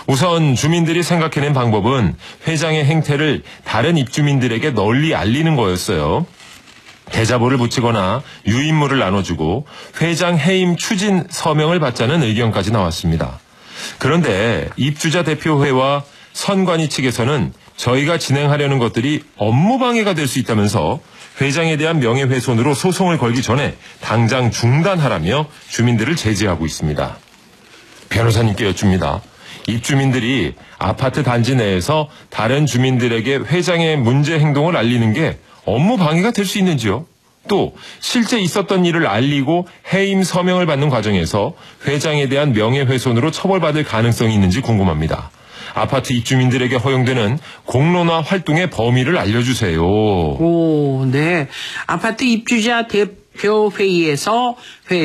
우선 주민들이 생각해낸 방법은 회장의 행태를 다른 입주민들에게 널리 알리는 거였어요. 대자보를 붙이거나 유인물을 나눠주고 회장 해임 추진 서명을 받자는 의견까지 나왔습니다. 그런데 입주자 대표회와 선관위 측에서는 저희가 진행하려는 것들이 업무방해가 될 수 있다면서 회장에 대한 명예훼손으로 소송을 걸기 전에 당장 중단하라며 주민들을 제지하고 있습니다. 변호사님께 여쭙니다. 입주민들이 아파트 단지 내에서 다른 주민들에게 회장의 문제 행동을 알리는 게 업무 방해가 될 수 있는지요? 또 실제 있었던 일을 알리고 해임 서명을 받는 과정에서 회장에 대한 명예훼손으로 처벌받을 가능성이 있는지 궁금합니다. 아파트 입주민들에게 허용되는 공론화 활동의 범위를 알려주세요. 오, 네. 아파트 입주자 대표회의에서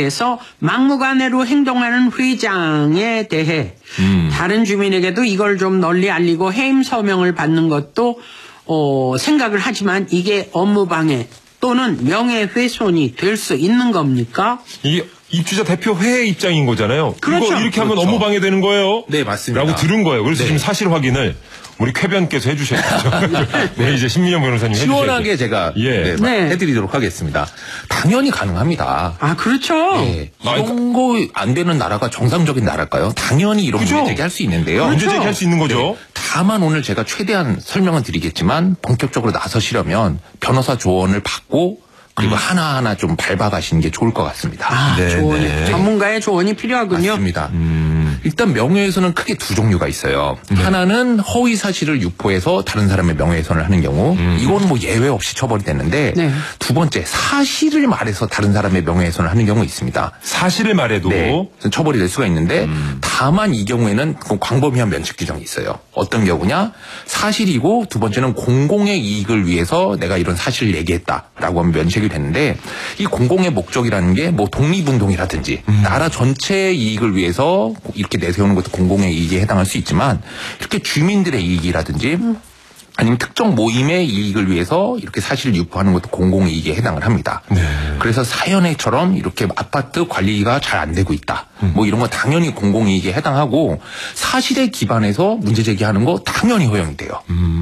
막무가내로 행동하는 회장에 대해 다른 주민에게도 이걸 좀 널리 알리고 해임 서명을 받는 것도 생각을 하지만 이게 업무방해 또는 명예훼손이 될 수 있는 겁니까? 이게 입주자 대표회의 입장인 거잖아요. 그렇죠. 이거 이렇게 하면 그렇죠. 업무방해 되는 거예요. 네, 맞습니다. 라고 들은 거예요. 그래서 네. 지금 사실 확인을 우리 쾌변께서 해주셔야죠. 네, 이제 신민영 변호사님 해주셔야죠. 시원하게 제가 네. 해드리도록 하겠습니다. 당연히 가능합니다. 아, 그렇죠. 네. 이런 거 안 되는 나라가 정상적인 나라일까요? 당연히 이런 그죠? 문제 제기할 수 있는데요. 그렇죠. 문제 제기할 수 있는 거죠. 네. 다만 오늘 제가 최대한 설명은 드리겠지만 본격적으로 나서시려면 변호사 조언을 받고 그리고 하나하나 좀 밟아가시는 게 좋을 것 같습니다. 아, 네, 조언이, 네. 전문가의 조언이 필요하군요. 맞습니다. 일단 명예훼손은 크게 두 종류가 있어요. 하나는 허위 사실을 유포해서 다른 사람의 명예훼손을 하는 경우 이건 뭐 예외 없이 처벌이 되는데 네. 두 번째 사실을 말해서 다른 사람의 명예훼손을 하는 경우 있습니다. 사실을 말해도 네, 처벌이 될 수가 있는데 다만 이 경우에는 광범위한 면책 규정이 있어요. 어떤 경우냐? 사실이고 두 번째는 공공의 이익을 위해서 내가 이런 사실을 얘기했다라고 하면 면책이 되는데 이 공공의 목적이라는 게 뭐 독립운동이라든지 나라 전체의 이익을 위해서 이렇게 내세우는 것도 공공의 이익에 해당할 수 있지만 이렇게 주민들의 이익이라든지 아니면 특정 모임의 이익을 위해서 이렇게 사실을 유포하는 것도 공공의 이익에 해당을 합니다. 네. 그래서 사연에처럼 이렇게 아파트 관리가 잘 안 되고 있다. 뭐 이런 거 당연히 공공이익에 해당하고 사실에 기반해서 문제 제기하는 거 당연히 허용이 돼요.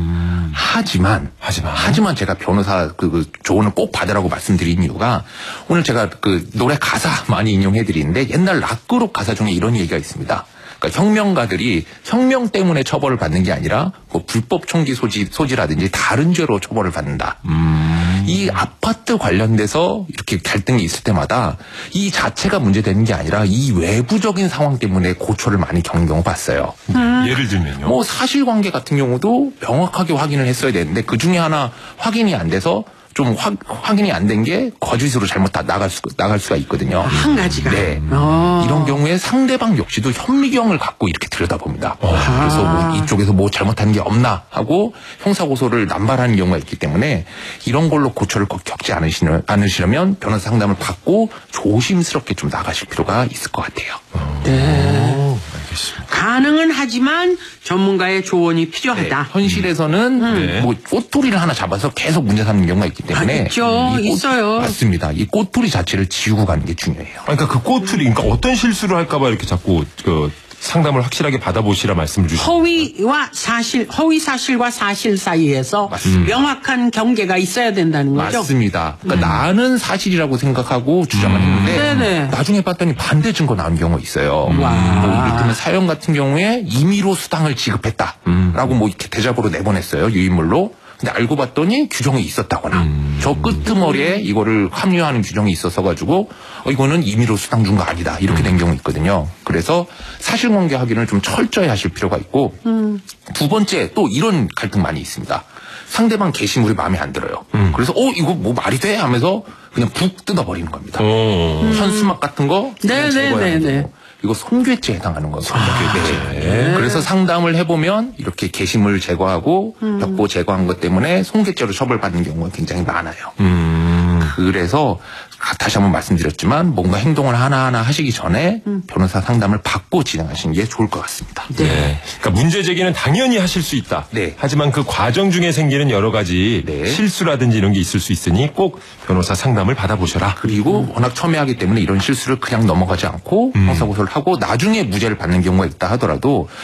하지만 제가 변호사 그 조언을 꼭 받으라고 말씀드린 이유가 오늘 제가 그 노래 가사 많이 인용해 드리는데 옛날 락그룹 가사 중에 이런 얘기가 있습니다. 그러니까 혁명가들이 혁명 때문에 처벌을 받는 게 아니라 뭐 불법 총기 소지라든지 다른 죄로 처벌을 받는다. 이 아파트 관련돼서 이렇게 갈등이 있을 때마다 이 자체가 문제되는 게 아니라 이 외부적인 상황 때문에 고초를 많이 겪는 경우 봤어요. 예를 들면요. 뭐 사실관계 같은 경우도 명확하게 확인을 했어야 되는데 그 중에 하나 확인이 안 돼서 좀 확인이 안 된 게 거짓으로 잘못 나갈 수가 있거든요. 한 가지가. 네. 이런 경우에 상대방 역시도 현미경을 갖고 이렇게 들여다봅니다. 그래서 뭐 이쪽에서 뭐 잘못한 게 없나 하고 형사고소를 남발하는 경우가 있기 때문에 이런 걸로 고초를 겪지 않으시려면 변호사 상담을 받고 조심스럽게 좀 나가실 필요가 있을 것 같아요. 알겠습니다. 가능은 하지만 전문가의 조언이 필요하다. 네, 현실에서는 뭐 꼬투리를 하나 잡아서 계속 문제 삼는 경우가 있기 때문에 있죠. 있어요. 맞습니다. 이 꼬투리 자체를 지우고 가는 게 중요해요. 그러니까 그 꼬투리, 그러니까 어떤 실수를 할까봐 이렇게 자꾸 그 상담을 확실하게 받아보시라 말씀을 주시죠. 허위 사실과 사실 사이에서 명확한 경계가 있어야 된다는 거죠. 맞습니다. 그러니까 나는 사실이라고 생각하고 주장을 했는데 네네. 나중에 봤더니 반대 증거 나온 경우가 있어요. 뭐 이를테면 사연 같은 경우에 임의로 수당을 지급했다라고 뭐 이렇게 대자보로 내보냈어요. 유인물로. 근데 알고 봤더니 규정이 있었다거나 저 끄트머리에 이거를 함유하는 규정이 있어서 가지고 이거는 임의로 수당 준 거 아니다 이렇게 된 경우 있거든요. 그래서 사실관계 확인을 좀 철저히 하실 필요가 있고 두 번째 또 이런 갈등 많이 있습니다. 상대방 게시물이 마음에 안 들어요. 그래서 이거 뭐 말이 돼 하면서 그냥 북 뜯어버리는 겁니다. 현수막 같은 거 그냥 제거해야 되고. 이거 손괴죄에 해당하는 거죠. 네. 그래서 상담을 해보면 이렇게 게시물 제거하고 벽보 제거한 것 때문에 손괴죄로 처벌받는 경우가 굉장히 많아요. 그래서 다시 한번 말씀드렸지만 뭔가 행동을 하나하나 하시기 전에 변호사 상담을 받고 진행하시는 게 좋을 것 같습니다. 네. 그러니까 문제 제기는 당연히 하실 수 있다. 네. 하지만 그 과정 중에 생기는 여러 가지 실수라든지 이런 게 있을 수 있으니 꼭 변호사 상담을 받아보셔라. 그리고 워낙 첨예하기 때문에 이런 실수를 그냥 넘어가지 않고 형사고소를 하고 나중에 무죄를 받는 경우가 있다 하더라도